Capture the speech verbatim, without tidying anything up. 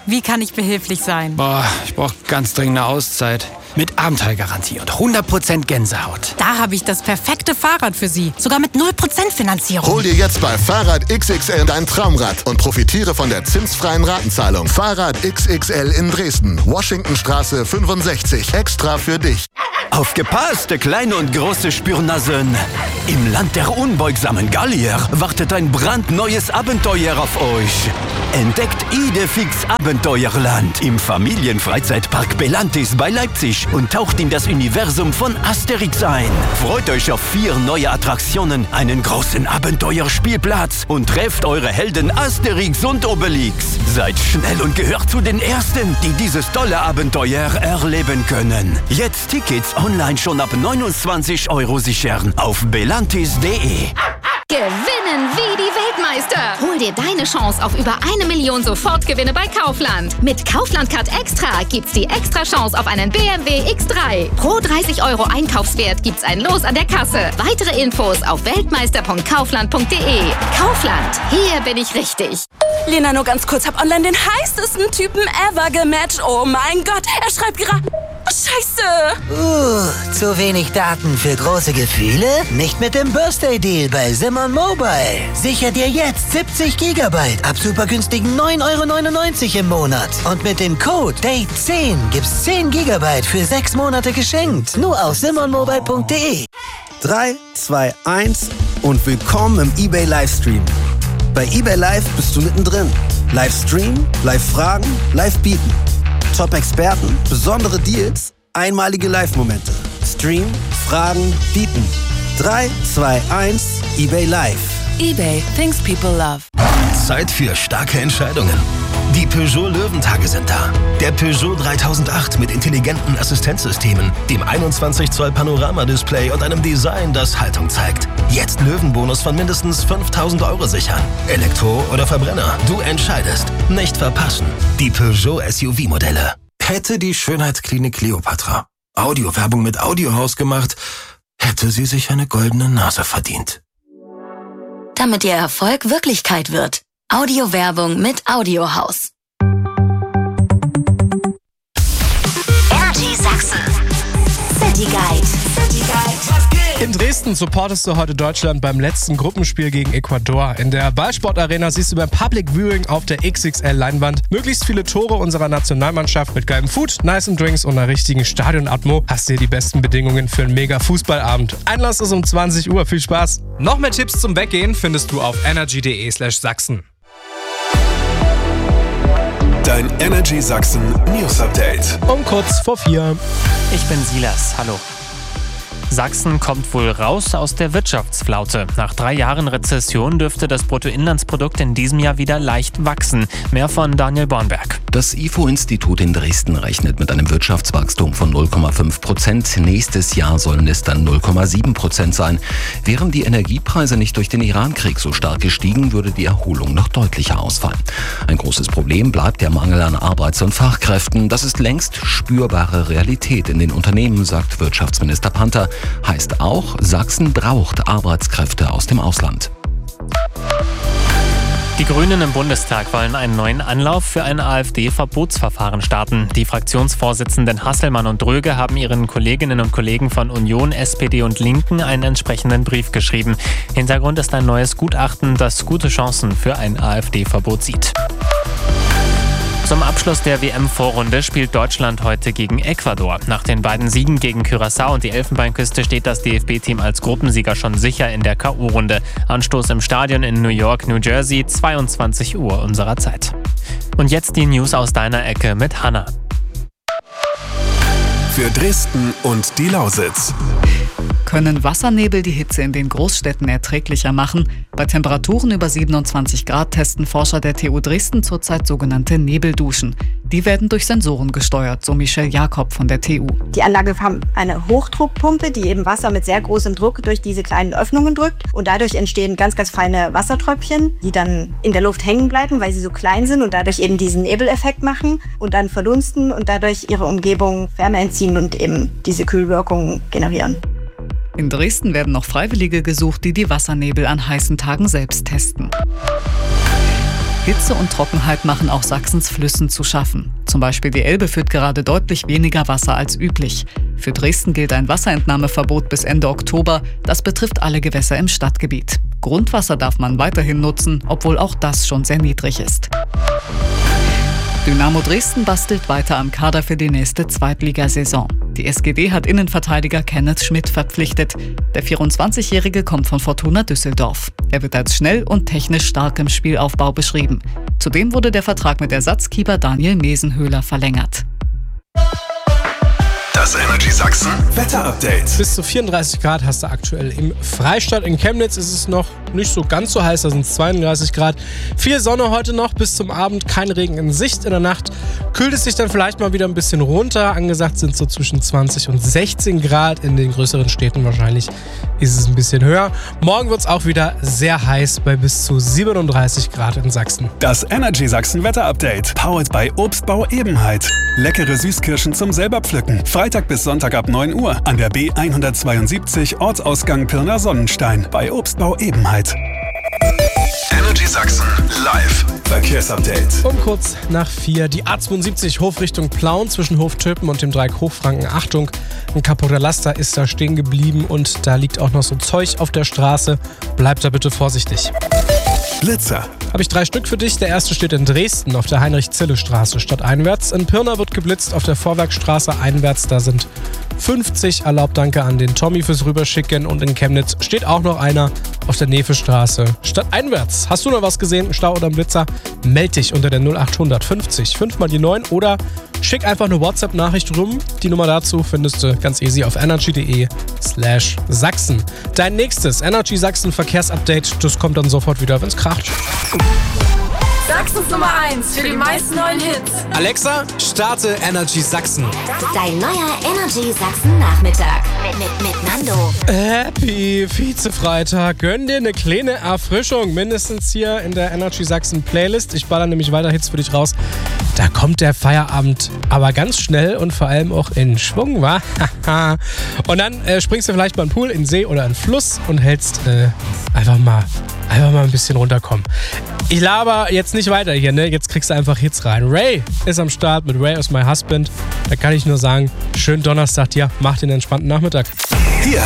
Wie kann ich behilflich sein? Boah, ich brauche ganz dringend eine Auszeit. Mit Abenteuergarantie und hundert Prozent Gänsehaut. Da habe ich das perfekte Fahrrad für Sie. Sogar mit null Prozent Finanzierung. Hol dir jetzt bei Fahrrad X X L dein Traumrad und profitiere von der zinsfreien Ratenzahlung. Fahrrad X X L in Dresden. Washingtonstraße fünfundsechzig. Extra für dich. Aufgepasst, kleine und große Spürnasen. Im Land der unbeugsamen Gallier wartet ein brandneues Abenteuer auf euch. Entdeckt Idefix Abenteuerland im Familienfreizeitpark Belantis bei Leipzig und taucht in das Universum von Asterix ein. Freut euch auf vier neue Attraktionen, einen großen Abenteuerspielplatz und trefft eure Helden Asterix und Obelix. Seid schnell und gehört zu den Ersten, die dieses tolle Abenteuer erleben können. Jetzt Tickets online schon ab neunundzwanzig Euro sichern auf belantis punkt de. Gewinnen wie die Weltmeister! Hol dir deine Chance auf über eine Million Sofortgewinne bei Kaufland. Mit Kaufland-Card Extra gibt's die Extra-Chance auf einen B M W X drei. Pro dreißig Euro Einkaufswert gibt's ein Los an der Kasse. Weitere Infos auf weltmeister punkt kaufland punkt de. Kaufland, hier bin ich richtig. Lena, nur ganz kurz, hab online den heißesten Typen ever gematcht. Oh mein Gott, er schreibt gerade... Scheiße! Uh, zu wenig Daten für große Gefühle? Nicht mit dem Birthday-Deal bei Simon Mobile. Sicher dir jetzt siebzig Gigabyte ab super günstigen neun Euro neunundneunzig im Monat. Und mit dem Code Date zehn gibt's zehn Gigabyte für sechs Monate geschenkt. Nur auf simon mobile punkt de. drei, zwei, eins und willkommen im eBay Livestream. Bei eBay Live bist du mittendrin. Livestream, Live-Fragen, Live-Bieten. Top-Experten, besondere Deals, einmalige Live-Momente. Stream, Fragen, bieten. drei, zwei, eins, eBay Live. eBay, things people love. Zeit für starke Entscheidungen. Die Peugeot Löwentage sind da. Der Peugeot dreitausendacht mit intelligenten Assistenzsystemen, dem einundzwanzig Zoll Panorama-Display und einem Design, das Haltung zeigt. Jetzt Löwenbonus von mindestens fünftausend Euro sichern. Elektro oder Verbrenner, du entscheidest. Nicht verpassen. Die Peugeot S U V-Modelle. Hätte die Schönheitsklinik Cleopatra Audiowerbung mit Audiohaus gemacht, hätte sie sich eine goldene Nase verdient. Damit Ihr Erfolg Wirklichkeit wird. Audiowerbung mit Audiohaus. Energy Sachsen. City Guide. City Guide. In Dresden supportest du heute Deutschland beim letzten Gruppenspiel gegen Ecuador. In der Ballsport-Arena siehst du beim Public Viewing auf der X X L-Leinwand möglichst viele Tore unserer Nationalmannschaft mit geilem Food, nicen Drinks und einer richtigen Stadion-Atmo. Hast dir die besten Bedingungen für einen mega Fußballabend. Einlass ist um zwanzig Uhr. Viel Spaß! Noch mehr Tipps zum Weggehen findest du auf energy punkt de slash Sachsen. Dein Energy Sachsen News Update. Um kurz vor vier. Ich bin Silas. Hallo. Sachsen kommt wohl raus aus der Wirtschaftsflaute. Nach drei Jahren Rezession dürfte das Bruttoinlandsprodukt in diesem Jahr wieder leicht wachsen. Mehr von Daniel Bornberg. Das I F O-Institut in Dresden rechnet mit einem Wirtschaftswachstum von null Komma fünf Prozent. Nächstes Jahr sollen es dann null Komma sieben Prozent sein. Wären die Energiepreise nicht durch den Irankrieg so stark gestiegen, würde die Erholung noch deutlicher ausfallen. Ein großes Problem bleibt der Mangel an Arbeits- und Fachkräften. Das ist längst spürbare Realität in den Unternehmen, sagt Wirtschaftsminister Panther. Heißt auch, Sachsen braucht Arbeitskräfte aus dem Ausland. Die Grünen im Bundestag wollen einen neuen Anlauf für ein AfD-Verbotsverfahren starten. Die Fraktionsvorsitzenden Hasselmann und Dröge haben ihren Kolleginnen und Kollegen von Union, S P D und Linken einen entsprechenden Brief geschrieben. Hintergrund ist ein neues Gutachten, das gute Chancen für ein AfD-Verbot sieht. Zum Abschluss der W M-Vorrunde spielt Deutschland heute gegen Ecuador. Nach den beiden Siegen gegen Curaçao und die Elfenbeinküste steht das D F B-Team als Gruppensieger schon sicher in der K O-Runde. Anstoß im Stadion in New York, New Jersey, zweiundzwanzig Uhr unserer Zeit. Und jetzt die News aus deiner Ecke mit Hanna. Für Dresden und die Lausitz. Können Wassernebel die Hitze in den Großstädten erträglicher machen? Bei Temperaturen über siebenundzwanzig Grad testen Forscher der T U Dresden zurzeit sogenannte Nebelduschen. Die werden durch Sensoren gesteuert, so Michelle Jakob von der T U. Die Anlage hat eine Hochdruckpumpe, die eben Wasser mit sehr großem Druck durch diese kleinen Öffnungen drückt. Und dadurch entstehen ganz, ganz feine Wassertröpfchen, die dann in der Luft hängen bleiben, weil sie so klein sind und dadurch eben diesen Nebeleffekt machen und dann verdunsten und dadurch ihre Umgebung Wärme entziehen und eben diese Kühlwirkung generieren. In Dresden werden noch Freiwillige gesucht, die die Wassernebel an heißen Tagen selbst testen. Hitze und Trockenheit machen auch Sachsens Flüssen zu schaffen. Zum Beispiel die Elbe führt gerade deutlich weniger Wasser als üblich. Für Dresden gilt ein Wasserentnahmeverbot bis Ende Oktober. Das betrifft alle Gewässer im Stadtgebiet. Grundwasser darf man weiterhin nutzen, obwohl auch das schon sehr niedrig ist. Dynamo Dresden bastelt weiter am Kader für die nächste Zweitligasaison. Die S G D hat Innenverteidiger Kenneth Schmidt verpflichtet. Der vierundzwanzigjährige kommt von Fortuna Düsseldorf. Er wird als schnell und technisch stark im Spielaufbau beschrieben. Zudem wurde der Vertrag mit Ersatzkeeper Daniel Mesenhöhler verlängert. Das Energy Sachsen Wetter-Update. Bis zu vierunddreißig Grad hast du aktuell im Freistadt. In Chemnitz ist es noch nicht so ganz so heiß, da sind es zweiunddreißig Grad. Viel Sonne heute noch, bis zum Abend kein Regen in Sicht. In der Nacht kühlt es sich dann vielleicht mal wieder ein bisschen runter. Angesagt sind so zwischen zwanzig und sechzehn Grad. In den größeren Städten wahrscheinlich ist es ein bisschen höher. Morgen wird es auch wieder sehr heiß bei bis zu siebenunddreißig Grad in Sachsen. Das Energy Sachsen Wetter-Update. Powered by Obstbau Ebenheit. Leckere Süßkirschen zum selber pflücken. Freitag bis Sonntag ab neun Uhr an der B hundertzweiundsiebzig Ortsausgang Pirna Sonnenstein bei Obstbau Ebenheit. Energy Sachsen live Verkehrsupdate. Um kurz nach vier die A zweiundsiebzig Hof Richtung Plauen zwischen Hoftöpen und dem Dreieck Hochfranken. Achtung, ein kaputter Laster ist da stehen geblieben und da liegt auch noch so Zeug auf der Straße. Bleibt da bitte vorsichtig. Blitzer. Habe ich drei Stück für dich. Der erste steht in Dresden auf der Heinrich-Zille-Straße stadteinwärts. In Pirna wird geblitzt auf der Vorwerkstraße einwärts. Da sind fünfzig erlaubt. Danke an den Tommy fürs Rüberschicken. Und in Chemnitz steht auch noch einer auf der Nefe-Straße stadteinwärts. Hast du noch was gesehen, ein Stau oder ein Blitzer? Meld dich unter der null acht fünfzig fünf mal die neun oder schick einfach eine WhatsApp-Nachricht rum. Die Nummer dazu findest du ganz easy auf energy.de slash Sachsen. Dein nächstes Energy Sachsen Verkehrsupdate, das kommt dann sofort wieder, wenn's kracht. Sachsens Nummer eins für die meisten neuen Hits. Alexa, starte Energy Sachsen. Dein neuer Energy Sachsen Nachmittag mit, mit, mit Nando. Happy Vize-Freitag. Gönn dir eine kleine Erfrischung, mindestens hier in der Energy Sachsen Playlist. Ich baller nämlich weiter Hits für dich raus. Da kommt der Feierabend aber ganz schnell und vor allem auch in Schwung, wa? Und dann äh, springst du vielleicht mal in den Pool, in den See oder in den Fluss und hältst äh, einfach mal einfach mal ein bisschen runterkommen. Ich laber jetzt nicht weiter hier, ne? Jetzt kriegst du einfach Hits rein. Ray ist am Start mit Ray is my husband. Da kann ich nur sagen, schönen Donnerstag dir, mach den entspannten Nachmittag.